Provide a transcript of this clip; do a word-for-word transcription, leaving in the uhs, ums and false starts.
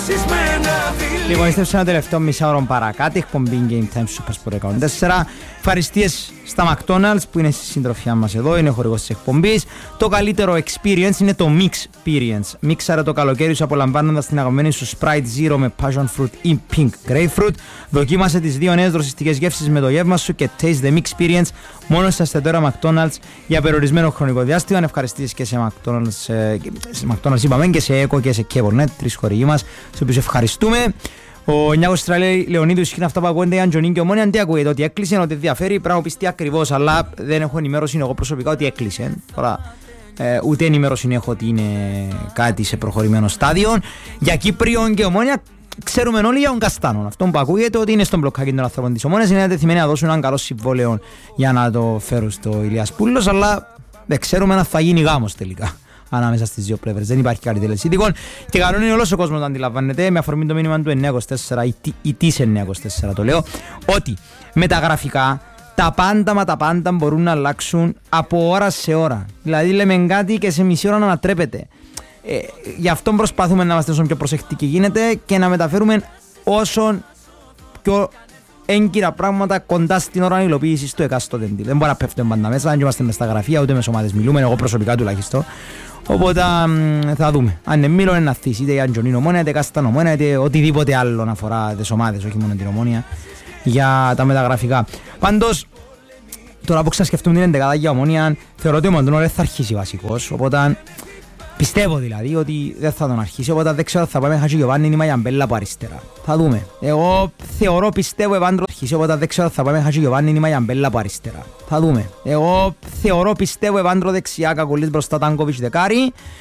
Λοιπόν, είστε σε ένα τελευταίο μισάωρο παρακάτω, εκπομπή Game Time Super Sport εκατόν τέσσερα. Ευχαριστίες στα McDonald's που είναι στη συντροφιά μας εδώ, είναι ο χορηγός της εκπομπής. Το καλύτερο experience είναι το Mix Experience. Μίξαρε το καλοκαίρι σου απολαμβάνοντας την αγαπημένη σου Sprite Zero με Passion Fruit ή Pink Grapefruit. Δοκίμασε τις δύο νέες δροσιστικές γεύσεις με το γεύμα σου και taste the Mix Experience μόνο στα εστιατόρια McDonald's για περιορισμένο χρονικό διάστημα. Ευχαριστίες και σε McDonald's, σε McDonald's είπαμε, και σε Eco και σε Cable Net, τρεις χορηγοί μας, στους οποίους ευχαριστούμε. Ο Νιάκος Λεωνίδης είναι αυτά που ακούγονται η Αντζονίν και Ομόνια. Τι ακούγεται, ότι έκλεισε, ότι διαφέρει, πράγμα πιστεί ακριβώς, αλλά δεν έχω ενημέρωση εγώ προσωπικά ότι έκλεισε. Τώρα, ε, ούτε ενημέρωση έχω ότι είναι κάτι σε προχωρημένο στάδιο. Για Κύπριον και Ομόνια ξέρουμε όλοι για τον Καστάνον. Αυτό που ακούγεται ότι είναι στον μπλοκάκι των ανθρώπων της Ομόνιας, είναι διατεθειμένοι να δώσουν έναν καλό συμβόλαιο για να το φέρουν στο Ηλίας Πούλος, αλλά δεν ξέρουμε αν θα γίνει γάμος τελικά ανάμεσα στις δύο πλευρές. Δεν υπάρχει κάτι τελεσίδικο. Και καλό είναι όλος ο κόσμος να αντιλαμβάνεται, με αφορμή το μήνυμα του εννιά είκοσι τέσσερα ή, ή της εννιά είκοσι τέσσερα το λέω, ότι με τα γραφικά τα πάντα μα τα πάντα μπορούν να αλλάξουν από ώρα σε ώρα. Δηλαδή λέμε κάτι και σε μισή ώρα να ανατρέπεται. Ε, γι' αυτό προσπαθούμε να είμαστε όσο πιο προσεκτικοί γίνεται και να μεταφέρουμε όσο πιο έγκυρα πράγματα κοντά στην ώρα υλοποίησης του εκάστοτε deal. Δεν μπορεί να πέφτουμε πάντα μέσα, αν είμαστε μες στα γραφεία, ούτε μες ομάδες μιλούμε, εγώ προσωπικά τουλάχιστον. Οπότε μ, θα δούμε. Αν είναι Μήλο, είναι Αθής, είτε η Αντζονίν Ομόνια, είτε Καστάν Ομόνια, είτε οτιδήποτε άλλο να αφορά τις ομάδες, όχι μόνο την Ομόνια, για τα μεταγραφικά. Πάντως, τώρα που ξασκεφτούμε την εντεκάδα για Ομόνια, θεωρώ ότι ο Μοντρόνο δεν θα αρχίσει βασικός. Οπότε πιστεύω δηλαδή ότι δεν θα τον αρχίσει. Οπότε δεν ξέρω αν θα πάμε με Χατζηγιοβάνι ή Μαγιαμπέλα από αριστερά. Θα δούμε. Εγώ θεωρώ, πιστεύω, Ευάντρο θα αρχίσει. Οπότε δεν ξέρω αν θα πάμε με Χατζηγιοβάνι ή Μαγιαμπέλα από αριστερά. Θα δούμε. Εγώ θεωρώ, πιστεύω, Ευάντρο δεξιά, Κακουλής μπροστά, Τάνκοβιτς δεκάρι.